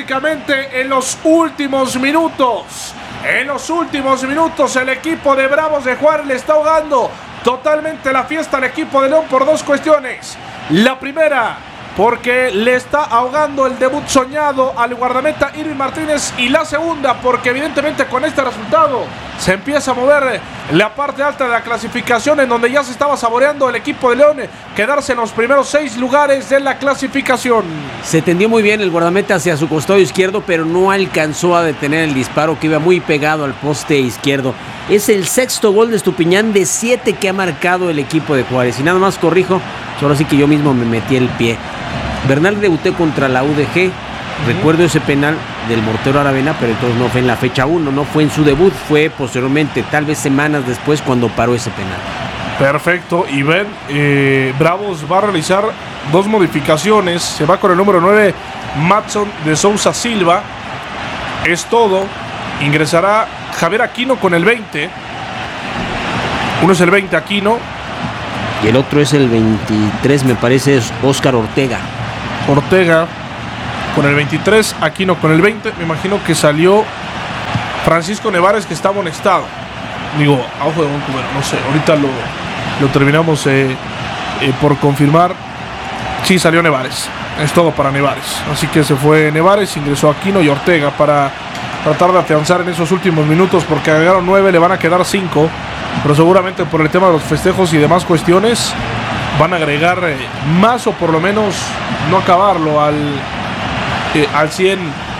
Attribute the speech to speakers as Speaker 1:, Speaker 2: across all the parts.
Speaker 1: prácticamente en los últimos minutos. En los últimos minutos el equipo de Bravos de Juárez le está ahogando totalmente la fiesta al equipo de León por dos cuestiones. La primera, porque le está ahogando el debut soñado al guardameta Irving Martínez, y la segunda, porque evidentemente con este resultado se empieza a mover la parte alta de la clasificación, en donde ya se estaba saboreando el equipo de León quedarse en los primeros 6 lugares de la clasificación.
Speaker 2: Se tendió muy bien el guardameta hacia su costado izquierdo, pero no alcanzó a detener el disparo, que iba muy pegado al poste izquierdo. Es el sexto gol de Estupiñán de 7 que ha marcado el equipo de Juárez. Y nada más corrijo, ahora sí que yo mismo me metí el pie. Bernal debutó contra la UDG. Recuerdo ese penal del Mortero Aravena, pero entonces no fue en la fecha 1, no fue en su debut, fue posteriormente, tal vez semanas después, cuando paró ese penal.
Speaker 1: Perfecto, y ven, Bravos va a realizar 2 modificaciones. Se va con el número 9, Matson de Sousa Silva. Es todo. Ingresará Javier Aquino con el 20. Uno es el 20, Aquino.
Speaker 2: Y el otro es el 23, me parece, es Óscar Ortega.
Speaker 1: Ortega con el 23, Aquino con el 20. Me imagino que salió Francisco Nevares, que está amonestado. Digo, a ojo de buen cubero, no sé. Ahorita lo terminamos por confirmar. Sí, salió Nevares. Es todo para Nevares. Así que se fue Nevares, ingresó Aquino y Ortega para tratar de afianzar en esos últimos minutos, porque agregaron 9, le van a quedar 5. Pero seguramente por el tema de los festejos y demás cuestiones van a agregar más, o por lo menos no acabarlo al 100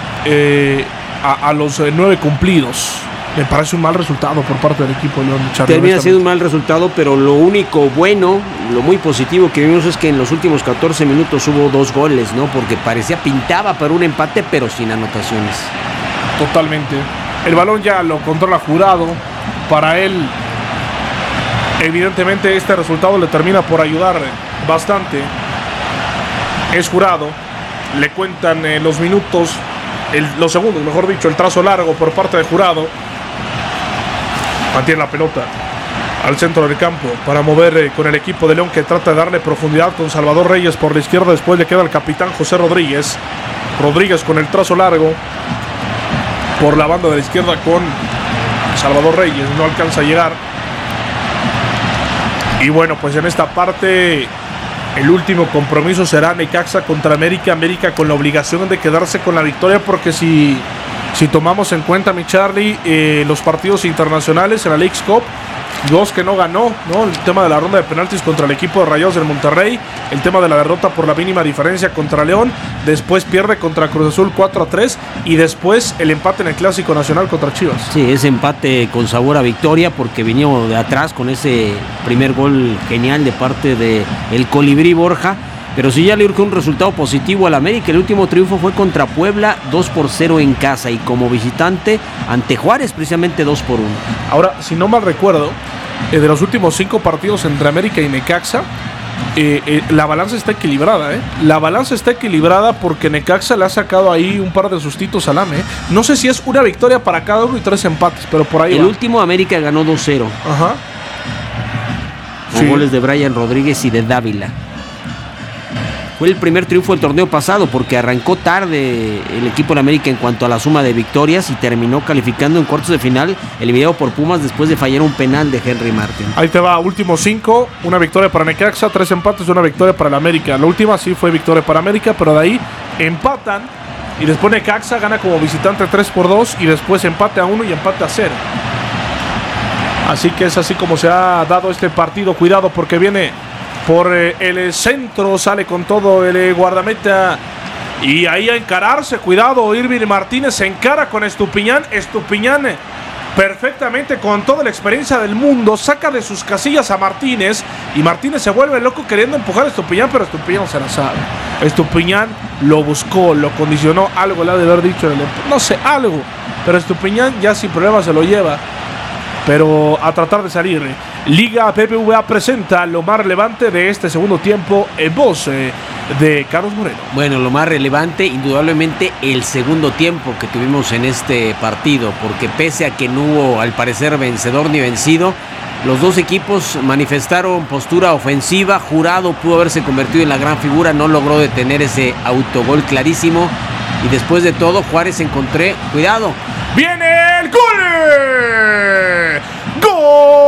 Speaker 1: a los 9 cumplidos. Me parece un mal resultado por parte del equipo de León.
Speaker 2: Termina siendo un mal resultado, pero lo único bueno, lo muy positivo que vimos es que en los últimos 14 minutos hubo 2 goles, ¿no? Porque pintaba para un empate, pero sin anotaciones.
Speaker 1: Totalmente. El balón ya lo controla Jurado. Para él, evidentemente, este resultado le termina por ayudar bastante. Es Jurado. Le cuentan los minutos, los segundos, mejor dicho, el trazo largo por parte de Jurado. Mantiene la pelota al centro del campo para mover con el equipo de León, que trata de darle profundidad con Salvador Reyes por la izquierda. Después le queda el capitán José Rodríguez. Rodríguez con el trazo largo por la banda de la izquierda con Salvador Reyes. No alcanza a llegar. Y bueno, pues en esta parte el último compromiso será Necaxa contra América. América con la obligación de quedarse con la victoria, porque si tomamos en cuenta, mi Charlie, los partidos internacionales en la Leagues Cup, 2 que no ganó, ¿no? El tema de la ronda de penaltis contra el equipo de Rayados del Monterrey, el tema de la derrota por la mínima diferencia contra León, después pierde contra Cruz Azul 4-3 y después el empate en el Clásico Nacional contra Chivas.
Speaker 2: Sí, ese empate con sabor a victoria, porque venía de atrás con ese primer gol genial de parte de el Colibrí Borja. Pero sí, ya le urge un resultado positivo al América. El último triunfo fue contra Puebla, 2-0 en casa, y como visitante ante Juárez, precisamente 2-1.
Speaker 1: Ahora, si no mal recuerdo, de los últimos 5 partidos entre América y Necaxa, la balanza está equilibrada, La balanza está equilibrada, porque Necaxa le ha sacado ahí un par de sustitos al AME. No sé si es una victoria para cada uno y 3 empates, pero por ahí
Speaker 2: el último América ganó 2-0.
Speaker 1: Ajá.
Speaker 2: Con goles de Brian Rodríguez y de Dávila. Fue el primer triunfo del torneo pasado, porque arrancó tarde el equipo de América en cuanto a la suma de victorias y terminó calificando en cuartos de final, eliminado por Pumas después de fallar un penal de Henry Martin.
Speaker 1: Ahí te va, últimos 5, una victoria para Necaxa, 3 empates y una victoria para el América. La última sí fue victoria para América, pero de ahí empatan y después Necaxa gana como visitante 3-2 y después empate a 1 y empate a 0. Así que es así como se ha dado este partido. Cuidado, porque viene por el centro, sale con todo el guardameta y ahí a encararse. Cuidado, Irving Martínez se encara con Estupiñán. Estupiñán perfectamente, con toda la experiencia del mundo, saca de sus casillas a Martínez, y Martínez se vuelve loco queriendo empujar a Estupiñán, pero Estupiñán se la sabe. Estupiñán lo buscó, lo condicionó, algo le ha de haber dicho, no sé, algo, pero Estupiñán ya sin problema se lo lleva. Pero a tratar de salir. Liga BBVA presenta lo más relevante de este segundo tiempo en voz de Carlos Moreno.
Speaker 2: Bueno, lo más relevante, indudablemente, el segundo tiempo que tuvimos en este partido, porque pese a que no hubo, al parecer, vencedor ni vencido, los dos equipos manifestaron postura ofensiva. Jurado pudo haberse convertido en la gran figura, no logró detener ese autogol clarísimo. Y después de todo, Juárez cuidado.
Speaker 1: ¡Viene el gol!